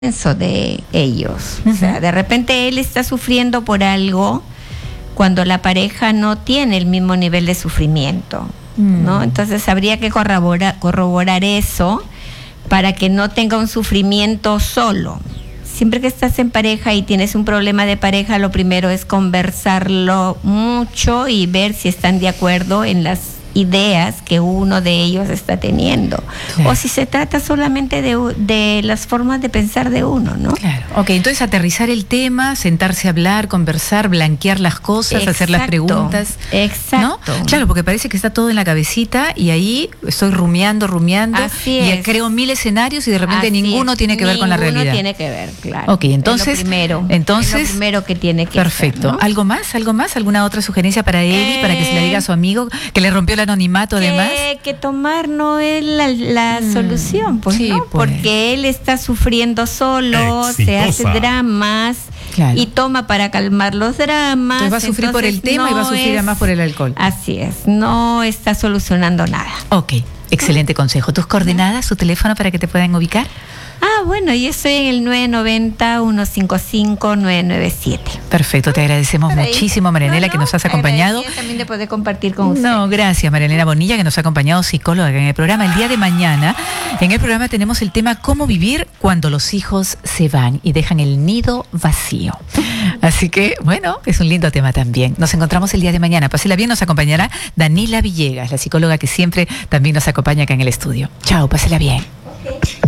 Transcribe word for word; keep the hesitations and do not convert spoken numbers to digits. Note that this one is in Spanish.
de ellos. Uh-huh. O sea, de repente él está sufriendo por algo cuando la pareja no tiene el mismo nivel de sufrimiento, mm. ¿no? Entonces habría que corroborar, corroborar eso para que no tenga un sufrimiento solo. Siempre que estás en pareja y tienes un problema de pareja, lo primero es conversarlo mucho y ver si están de acuerdo en las ideas que uno de ellos está teniendo, claro. O si se trata solamente de, de las formas de pensar de uno, ¿no? Claro. Ok, entonces aterrizar el tema, sentarse a hablar, conversar, blanquear las cosas, exacto, hacer las preguntas. Exacto. ¿No? Claro, porque parece que está todo en la cabecita y ahí estoy rumiando, rumiando. Así y es. creo mil escenarios y de repente Así ninguno es. tiene que ver ninguno con la realidad. Tiene que ver, claro. Ok, entonces, es lo primero, entonces, es lo primero que tiene que perfecto. ser, ¿no? ¿Algo más? ¿Algo más? ¿Alguna otra sugerencia para Eli, eh, para que se le diga a su amigo que le rompió el anonimato que, además? Que tomar no es la, la mm, sí, pues, ¿no? Pues. Porque él está sufriendo solo, Exitosa. se hace dramas, claro. y toma para calmar los dramas. Entonces va a sufrir entonces, por el tema no y va a sufrir es, además por el alcohol. Así es, no está solucionando nada. Ok, excelente consejo. ¿Tus coordenadas, tu teléfono para que te puedan ubicar? Ah, bueno, yo estoy en el nueve nueve cero, uno cinco cinco, nueve nueve siete. Perfecto, te agradecemos muchísimo, Marianela, no, no, que nos has acompañado. También de poder compartir con usted. No, gracias, Marianela Bonilla, que nos ha acompañado, psicóloga en el programa. El día de mañana, en el programa tenemos el tema cómo vivir cuando los hijos se van y dejan el nido vacío. Así que, bueno, es un lindo tema también. Nos encontramos el día de mañana. Pásela bien, nos acompañará Danila Villegas, la psicóloga que siempre también nos acompaña acá en el estudio. Chao, pásela bien. Okay.